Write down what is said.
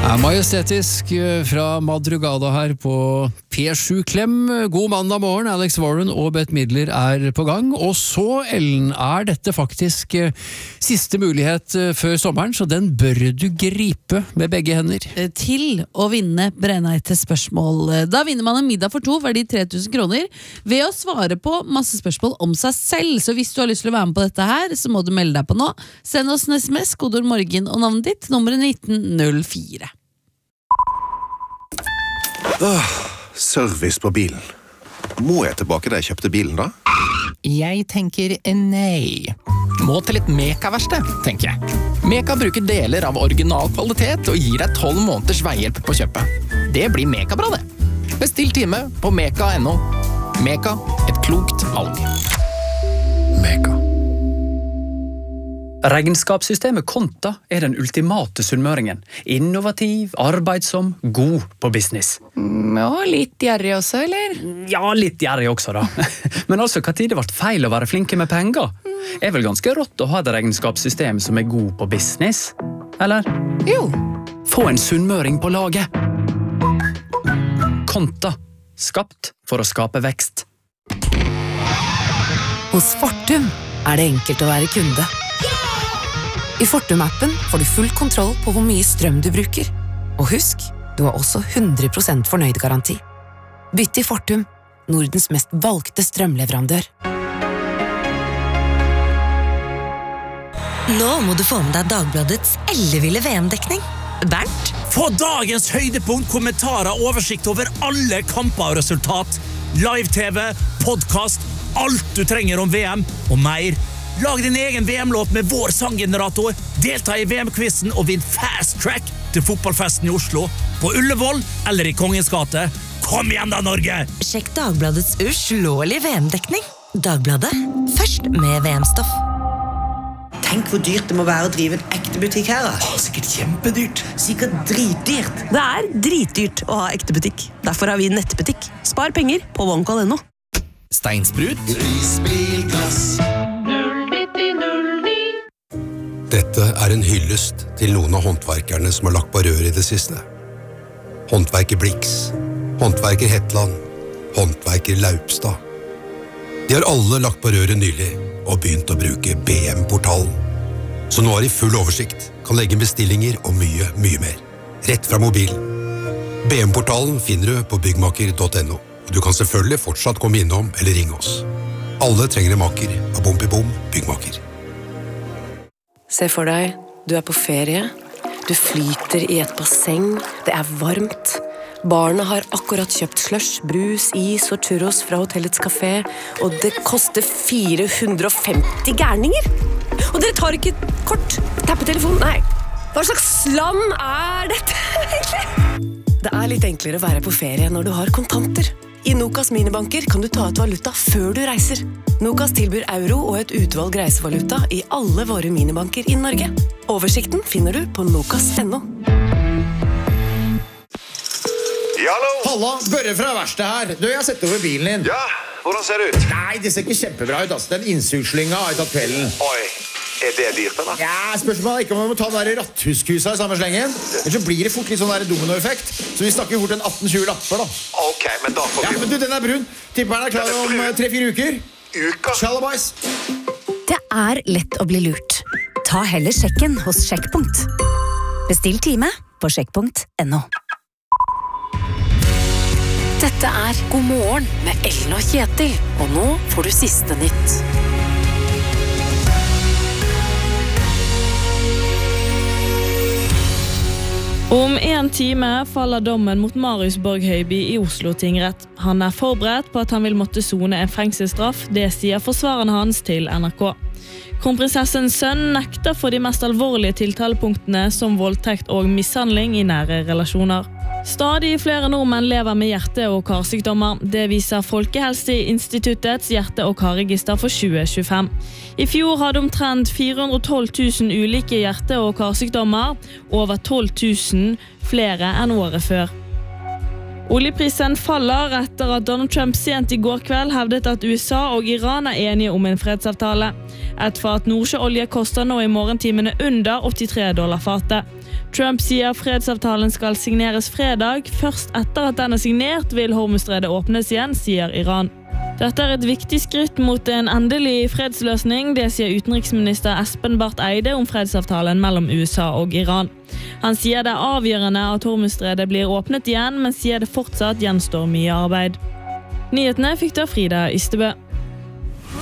Majestetisk fra Madrugada her på P7 Klem. God mandag morgen, Alex Warren og Bette Midler på gang. Og så, Ellen, dette faktisk siste mulighet før sommeren, så den bør du gripe med begge hender. Til å vinne Brenneite spørsmål. Da vinner man en middag for 2 verdi 3000 kroner ved å svare på masse spørsmål om seg selv. Så hvis du har lyst til å være med på dette her, så må du melde deg på nå. Send oss en SMS, kodord morgen og navnet ditt, nummeret 1904. Service på bilen. Må jeg tilbake da jeg kjøpte bilen da? Jeg tenker nei. Må til et Meka-verksted, tenker jeg. Meka bruker deler av original kvalitet og gir deg 12 måneders veihjelp på kjøpet. Det blir Meka-bra det. Bestill time på meka.no. Meka, et klokt valg. Meka. Regnskapssystemet Konta den ultimate sunnmøringen. Innovativ, arbeidsom, god på business. Og litt gjerrig også, eller? Ja, litt gjerrig også da. Men altså, hva tid det ble feil å være flinke med penger? Vel ganske rått å ha et regnskapssystem som god på business? Eller? Jo. Få en sunnmøring på laget. Konta. Skapt for å skape vekst. Hos Fortum det enkelt å være kunde. I Fortum-appen får du full kontroll på hvor mye strøm du bruker. Og husk, du har også 100% fornøyd-garanti. Bytt til Fortum, Nordens mest valgte strømleverandør. Nå må du få med deg Dagbladets elleville VM-dekning. Bernt? Få dagens høydepunkt, kommentarer, oversikt over alle kamper og resultat. Live-TV, podcast, alt du trenger om VM og mer. Lag din egen VM-låt med vår sanggenerator, delta i VM-quizen og vinn fast track til fotballfesten i Oslo, på Ullevål eller i Kongens gate. Kom igjen da, Norge! Sjekk Dagbladets uslåelige VM-dekning. Dagbladet, først med VM-stoff. Tenk hvor dyrt det må være å drive en ekte butikk her. Sikkert kjempedyrt. Sikkert dritdyrt. Det dritdyrt å ha ekte butikk. Derfor har vi nettbutikk. Spar penger på OneCall.no. Steinsprut. Risbilglass. Dette en hyllest til noen av håndverkerne som har lagt på rør i det siste. Håndverker Blix, håndverker Hetland, håndverker Laupstad. De har alle lagt på røret nylig og begynt å bruke BM-portalen. Så nå de full oversikt, kan legge bestillinger og mye, mye mer. Rett fra mobilen. BM-portalen finner du på byggmaker.no. Og du kan selvfølgelig fortsatt komme innom eller ringe oss. Alle trenger en maker av Bompibom Byggmaker. Se for deg, du på ferie, du flyter i et basseng, det varmt. Barna har akkurat kjøpt slush, brus, is og churros fra hotellets kafé, og det koster 450 gærninger. Og dere tar ikke kort, tappetelefonen, nei. Hva slags land dette egentlig? Det litt enklere å være på ferie når du har kontanter. I Nokas minibanker kan du ta ut valuta før du reiser. Nokas tilbyr euro og et utvalg reisevaluta i alle våre minibanker i Norge. Oversikten finner du på nokas.no. Hallo? Halla, Børre fra verkstedet her. Du, jeg har sett over bilen din. Ja, hvordan ser det ut? Nei, det ser ikke kjempebra ut, ass. Den innsugslynga har jeg tatt kvelden. Oi, det dyrt, eller? Ja, spørsmålet ikke om vi må ta den der ratthuskusa i samme slengen. Ellers så blir det fort litt sånn der dominoeffekt. Så vi snakker fort en 18-20 lapper, da. Ok, men da får vi... Ja, men du, den brun. Tipper den klar om 3-4 uker. Uka? Shalabais. Det lett å bli lurt. Ta heller sjekken hos Sjekkpunkt. Bestill time på sjekkpunkt.no. Dette God morgen med Ellen og Kjetil, og nå får du siste nytt. Om 1 time faller dommen mot Marius Borghøiby i Oslo tingrett. Han forberedt på at han vil måtte sone en fengselsstraff, det sier forsvareren hans til NRK. Kronprinsessens sønn nekter for de mest alvorlige tiltalepunktene som voldtekt og mishandling i nære relasjoner. Stadig flere nordmenn lever med hjerte- og karsykdommer. Det viser Folkehelseinstituttets hjerte- og karregister for 2025. I fjor hadde omtrent 412 000 ulike hjerte- og karsykdommer, over 12 000 flere enn året før. Oljeprisen faller etter at Donald Trump sent i går kveld hevdet at USA og Iran enige om en fredsavtale. Et fat nordsjøolje koster nå i morgentimene under $83 fatet. Trump sier fredsavtalen skal signeres fredag. Først etter at den er signert vil Hormuzstredet åpnes igjen, sier Iran. Dette er et viktig skritt mot en endelig fredsløsning, det sier utenriksminister Espen Barth Eide om fredsavtalen mellom USA og Iran. Han sier det er avgjørende at Hormuzstredet blir åpnet igjen, men sier det fortsatt gjenstår mye arbeid. Nyhetene fikk da Frida Ystebø.